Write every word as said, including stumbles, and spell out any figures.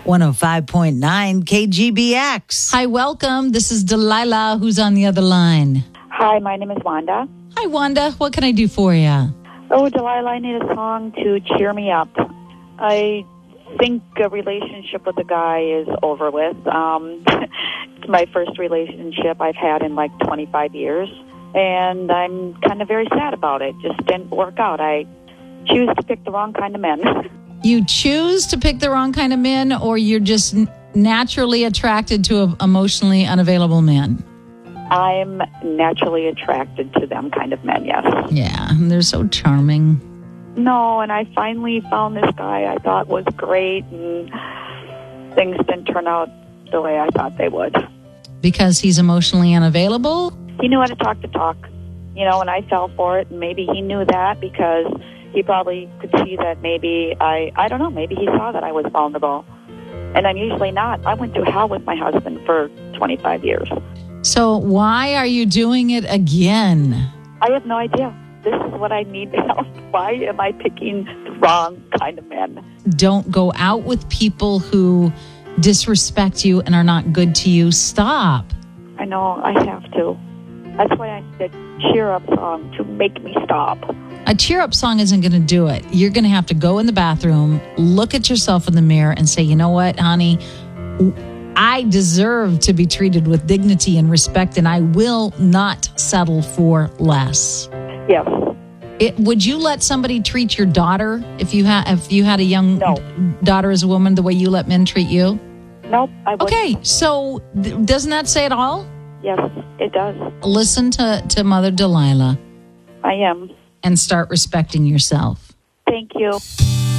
one oh five point nine K G B X. Hi, welcome. This is Delilah. Who's on the other line? Hi, my name is Wanda. Hi, Wanda. What can I do for you? Oh, Delilah, I need a song to cheer me up. I think a relationship with a guy is over with. Um, it's my first relationship I've had in like twenty-five years, and I'm kind of very sad about it. Just didn't work out. I choose to pick the wrong kind of men. You choose to pick the wrong kind of men, or you're just n- naturally attracted to an emotionally unavailable man? I'm naturally attracted to them kind of men, yes. Yeah, they're so charming. No, and I finally found this guy I thought was great, and things didn't turn out the way I thought they would. Because he's emotionally unavailable? He knew how to talk the talk, you know, and I fell for it, and maybe he knew that because he probably could see that maybe I, I don't know, maybe he saw that I was vulnerable. And I'm usually not. I went to hell with my husband for twenty-five years. So why are you doing it again? I have no idea. This is what I need help. Why am I picking the wrong kind of men? Don't go out with people who disrespect you and are not good to you. Stop. I know, I have to. That's why I said cheer up song to make me stop. A cheer up song isn't going to do it. You're going to have to go in the bathroom, look at yourself in the mirror and say, you know what, honey, I deserve to be treated with dignity and respect, and I will not settle for less. Yes. It, would you let somebody treat your daughter if you had if you had a young No. d- daughter as a woman the way you let men treat you? Nope, I wouldn't. Okay, so th- doesn't that say it all? Yes, it does. Listen to, to Mother Delilah I am. and start respecting yourself. Thank you.